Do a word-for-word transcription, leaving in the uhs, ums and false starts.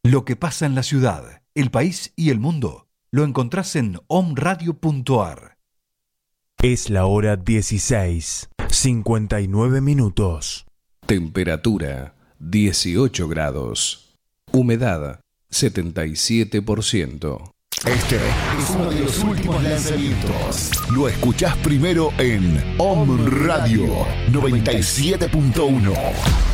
Lo que pasa en la ciudad, el país y el mundo lo encontrás en omradio punto ar. Es la hora dieciséis, cincuenta y nueve minutos. Temperatura dieciocho grados. Humedad setenta y siete por ciento. Este es uno de los últimos lanzamientos. Lo escuchás primero en Om Radio noventa y siete punto uno.